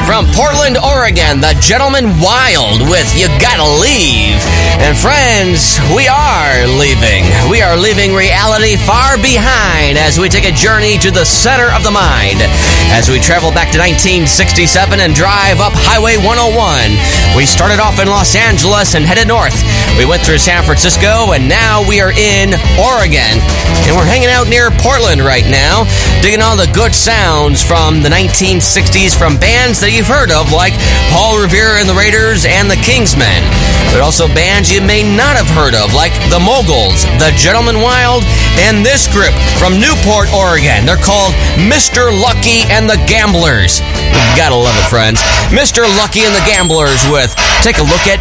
From Portland, Oregon, the Gentleman Wild with You Gotta Leave. And friends, we are leaving. We are leaving reality far behind as we take a journey to the center of the mind. As we travel back to 1967 and drive up Highway 101. We started off in Los Angeles and headed north. We went through San Francisco and now we are in Oregon. And we're hanging out near Portland right now, digging all the good sounds from the 1960s from bands that you've heard of, like Paul Revere and the Raiders and the Kingsmen. But also bands you may not have heard of, like the Moguls, the Gentleman Wild, and this group from Newport, Oregon. They're called Mr. Lucky and the Gamblers. You gotta love it, friends. Mr. Lucky and the Gamblers with Take a Look at